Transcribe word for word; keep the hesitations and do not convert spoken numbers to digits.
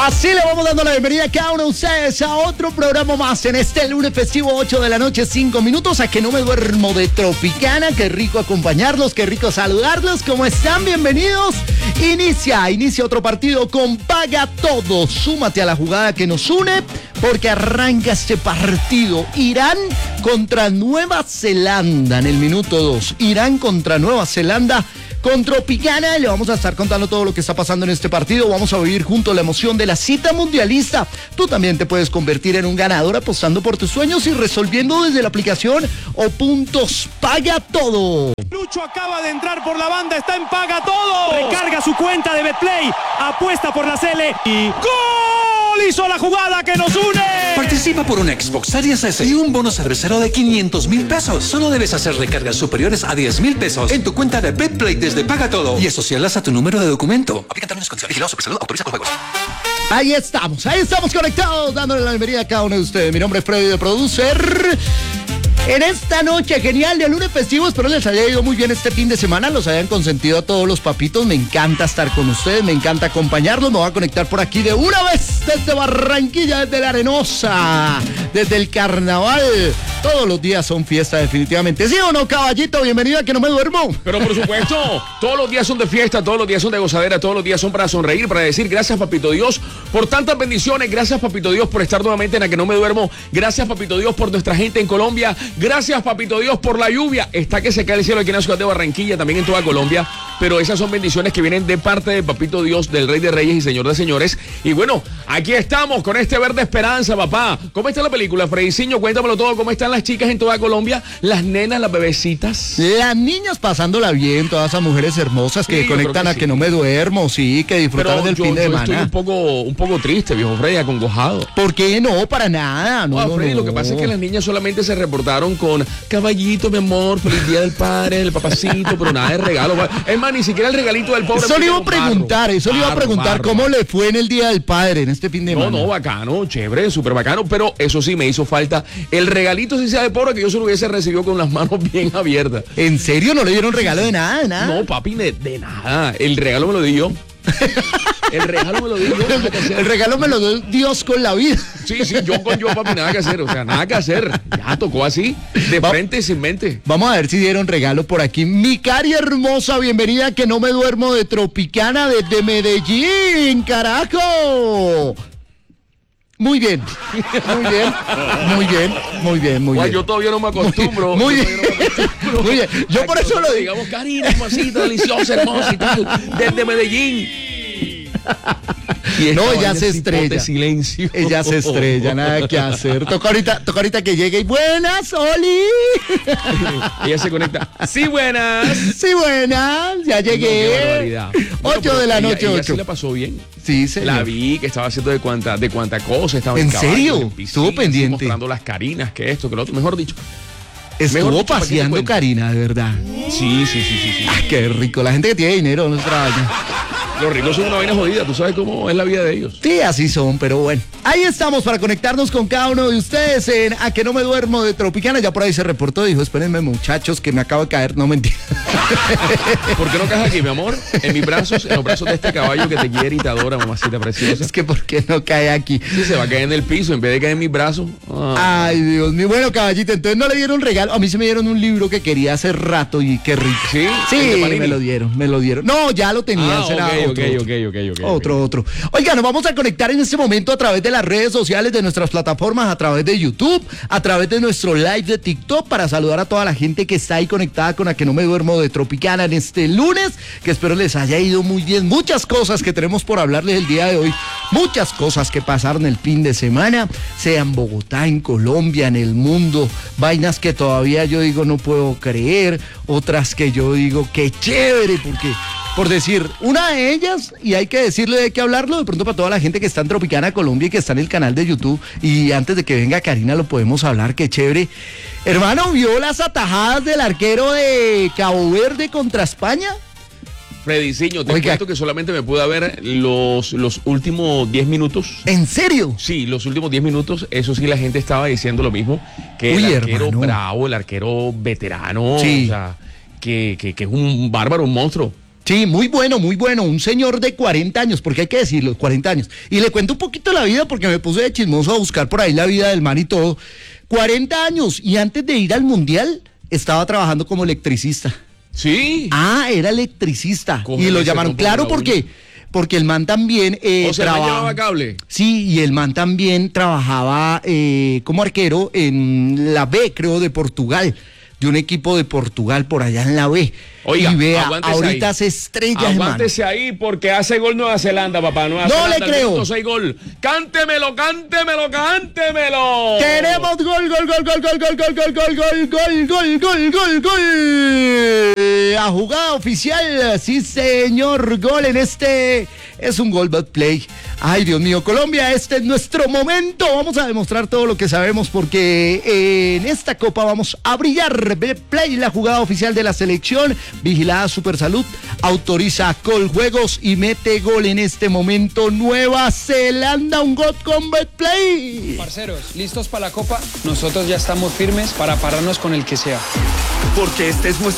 Así le vamos dando la bienvenida a cada uno de ustedes a otro programa más en este lunes festivo, ocho de la noche, cinco minutos, a que no me duermo de Tropicana. Qué rico acompañarlos, qué rico saludarlos. ¿Cómo están? Bienvenidos. Inicia, inicia otro partido con Paga Todo. Súmate a la jugada que nos une porque arranca este partido. Irán contra Nueva Zelanda en el minuto dos. Irán contra Nueva Zelanda. Con Tropicana le vamos a estar contando todo lo que está pasando en este partido. Vamos a vivir junto la emoción de la cita mundialista. Tú también te puedes convertir en un ganador apostando por tus sueños y resolviendo desde la aplicación o puntos Paga Todo. Lucho acaba de entrar por la banda, está en Paga Todo. Recarga su cuenta de Betplay, apuesta por la Cele y ¡gol! Hizo la jugada que nos une. Participa por un Xbox Series S y un bono cervecero de quinientos mil pesos. Solo debes hacer recargas superiores a diez mil pesos en tu cuenta de Betplay desde Paga Todo y asociarlas a tu número de documento. Aplica términos y condiciones. Vigilado Supersalud, autoriza con juegos. Ahí estamos, ahí estamos conectados, dándole la bienvenida a cada uno de ustedes. Mi nombre es Freddy, de Producer. En esta noche genial de lunes festivo, espero les haya ido muy bien este fin de semana, los hayan consentido a todos los papitos. Me encanta estar con ustedes, me encanta acompañarlos. Me voy a conectar por aquí de una vez desde Barranquilla, desde La Arenosa, desde el carnaval. Todos los días son fiesta definitivamente. ¿Sí o no, caballito? Bienvenido a Que No Me Duermo. Pero por supuesto, todos los días son de fiesta, todos los días son de gozadera, todos los días son para sonreír, para decir gracias, papito Dios, por tantas bendiciones. Gracias, papito Dios, por estar nuevamente en A Que No Me Duermo. Gracias, papito Dios, por nuestra gente en Colombia. Gracias, papito Dios, por la lluvia. Está que se cae el cielo aquí en la ciudad de Barranquilla, también en toda Colombia. Pero esas son bendiciones que vienen de parte de papito Dios, del Rey de Reyes y Señor de Señores. Y bueno, aquí estamos con este verde esperanza, papá. ¿Cómo está la película, Frediciño? Cuéntamelo todo. ¿Cómo están las chicas en toda Colombia? Las nenas, las bebecitas. Las niñas pasándola bien, todas esas mujeres hermosas que Sí, conectan que a sí. Que No Me Duermo, sí, que disfrutaron del yo, fin de yo semana. estoy un poco, un poco triste, viejo Freddy, acongojado. ¿Por qué no? Para nada. No, Ah, no, Freddy, no. lo que pasa es que las niñas solamente se reportaron con caballito, mi amor, feliz día del padre, el papacito, pero nada de regalo. Es más, ni siquiera el regalito del pobre. Eso le iba a porque era un preguntar, barro, eso le iba a barro, preguntar barro. cómo le fue en el Día del Padre, en este fin de No, semana. no, bacano, chévere, súper bacano, pero eso sí me hizo falta el regalito, si sea de pobre, que yo se lo hubiese recibido con las manos bien abiertas. ¿En serio no le dieron regalo de nada, de nada? No, papi, de, de nada. El regalo me lo di yo. El regalo me lo di yo. nada que hacer. El regalo me lo dio Dios con la vida. Sí, sí, yo con yo, papi, nada que hacer. O sea, nada que hacer. Ya tocó así, de Va- frente y sin mente. Vamos a ver si dieron regalo por aquí. Mi cari hermosa, bienvenida a Que No Me Duermo de Tropicana desde Medellín, carajo. Muy bien, muy bien, muy bien, muy bien, muy Guay, bien. yo todavía no me acostumbro. Muy Yo bien, todavía no me acostumbro. muy bien. Yo por eso lo digo. Digamos, Karina, hermosita, deliciosa, hermosa y tal, desde Medellín. Y esta No, ella vaina se es hipote estrella. silencio. Ella se estrella, nada que hacer. Toca ahorita, toca ahorita que llegue y buenas, Oli. Ella se conecta. Sí, buenas. Sí, buenas, ya No, qué llegué. barbaridad. Bueno, Ocho pero de la ella- noche, ella ocho. sí la pasó bien. Sí, señor. La vi que estaba haciendo de cuanta, de cuanta cosa. Estaba en, ¿En caballo, serio? en piscina, Estuvo pendiente. Mostrando las carinas, que esto, que lo otro. Mejor dicho. Mejor Estuvo dicho, ¿para qué te paseando cuento? Karina, de verdad. Sí, sí, sí, sí, sí. Ah, qué rico. La gente que tiene dinero no trabaja. Los ricos son una vaina jodida. Tú sabes cómo es la vida de ellos. Sí, así son, pero bueno. Ahí estamos para conectarnos con cada uno de ustedes en A Que No Me Duermo de Tropicana. Ya por ahí se reportó, dijo, espérenme muchachos que me acabo de caer. No, mentira. ¿Por qué no caes aquí, mi amor? En mis brazos, en los brazos de este caballo que te quiere y te adora, mamacita preciosa. Es que ¿por qué no cae aquí? Sí, se va a caer en el piso en vez de caer en mis brazos. Ah. Ay, Dios mío. Bueno, caballito, entonces no le dieron regalo. A mí se me dieron un libro que quería hace rato y qué rico. ¿Sí? Sí, ¿El de Panini? me lo dieron, me lo dieron. No, ya lo tenía. Ah, será ok, otro, ok, otro. ok, ok, ok, Otro, otro. Oiga, nos vamos a conectar en este momento a través de las redes sociales de nuestras plataformas, a través de YouTube, a través de nuestro live de TikTok, para saludar a toda la gente que está ahí conectada con A Que No Me Duermo de Tropicana en este lunes, que espero les haya ido muy bien. Muchas cosas que tenemos por hablarles el día de hoy, muchas cosas que pasaron el fin de semana, sea en Bogotá, en Colombia, en el mundo, vainas que todavía yo digo no puedo creer, otras que yo digo qué chévere, porque... Por decir, una de ellas, y hay que decirle, hay que hablarlo de pronto para toda la gente que está en Tropicana Colombia y que está en el canal de YouTube, y antes de que venga Karina lo podemos hablar, qué chévere. Hermano, ¿vio las atajadas del arquero de Cabo Verde contra España? Frediciño, te Oiga. cuento que solamente me pude ver los, los últimos diez minutos. ¿En serio? Sí, los últimos diez minutos, eso sí, la gente estaba diciendo lo mismo, que Uy, el arquero hermano. bravo, el arquero veterano, Sí. o sea, que, que, que es un bárbaro, un monstruo. Sí, muy bueno, muy bueno. Un señor de cuarenta años, porque hay que decirlo, cuarenta años. Y le cuento un poquito la vida porque me puse de chismoso a buscar por ahí la vida del man y todo. cuarenta años y antes de ir al mundial estaba trabajando como electricista. Sí. Ah, era electricista. Cógeme y lo ese llamaron, topo claro, de la porque, porque el man también eh, o sea, ¿me traba- llevaba cable? Sí, y el man también trabajaba eh, como arquero en la B, creo, de Portugal, de un equipo de Portugal por allá en la B. Oiga, y vea, aguántese ahorita ahí. se estrella, hermano. Aguántese ahí porque hace gol Nueva Zelanda, papá. Nueva No Zelanda, le al creo. minuto seis gol. Cántemelo, cántemelo, cántemelo. Tenemos gol, gol, gol, gol, gol, gol, gol, gol, gol, gol, gol, gol, gol, gol, gol. A jugada oficial, sí señor, gol en este, es un gol Betplay. Ay, Dios mío, Colombia, este es nuestro momento. Vamos a demostrar todo lo que sabemos porque en esta copa vamos a brillar. Betplay, la jugada oficial de la selección, vigilada Supersalud, autoriza Coljuegos y mete gol en este momento. Nueva Zelanda, un gol con Betplay. Parceros, ¿listos para la copa? Nosotros ya estamos firmes para pararnos con el que sea. Porque este es nuestro